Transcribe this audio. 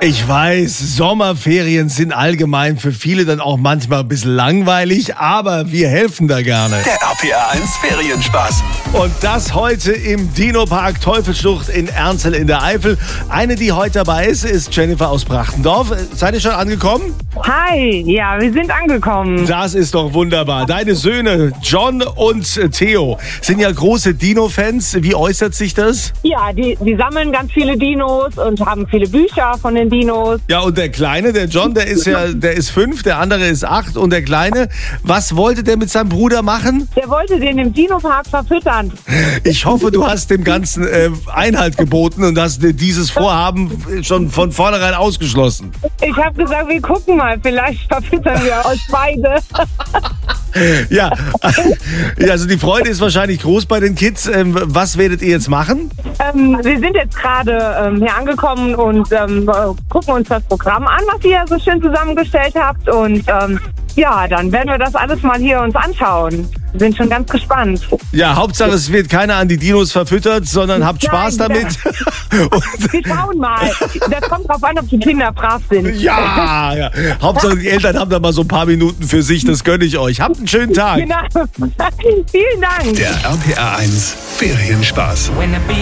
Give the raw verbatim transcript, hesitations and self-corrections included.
Ich weiß, Sommerferien sind allgemein für viele dann auch manchmal ein bisschen langweilig, aber wir helfen da gerne. Der R P R eins Ferienspaß. Und das heute im Dino-Park Teufelsschlucht in Ernzel in der Eifel. Eine, die heute dabei ist, ist Jennifer aus Brachtendorf. Seid ihr schon angekommen? Hi, ja, wir sind angekommen. Das ist doch wunderbar. Deine Söhne John und Theo sind ja große Dino-Fans. Wie äußert sich das? Ja, die, die sammeln ganz viele Dinos und haben viele Bücher von den Dinos. Ja, und der Kleine, der John, der ist ja, der ist fünf, der andere ist acht. Und der Kleine, was wollte der mit seinem Bruder machen? Der wollte den im Dino-Park verfüttern. Ich hoffe, du hast dem Ganzen äh, Einhalt geboten und hast dieses Vorhaben schon von vornherein ausgeschlossen. Ich habe gesagt, wir gucken mal, vielleicht verfüttern wir euch beide. Ja, also die Freude ist wahrscheinlich groß bei den Kids. Ähm, was werdet ihr jetzt machen? Ähm, wir sind jetzt gerade ähm, hier angekommen und ähm, gucken uns das Programm an, was ihr so schön zusammengestellt habt. Und ähm, ja, dann werden wir das alles mal hier uns anschauen. Wir sind schon ganz gespannt. Ja, Hauptsache es wird keiner an die Dinos verfüttert, sondern habt Spaß Nein, damit. Wir schauen mal. Das kommt drauf an, ob die Kinder brav sind. Ja, ja. Hauptsache die Eltern haben da mal so ein paar Minuten für sich, das gönne ich euch. Habt einen schönen Tag. Genau. Vielen Dank. Der R P R eins Ferienspaß.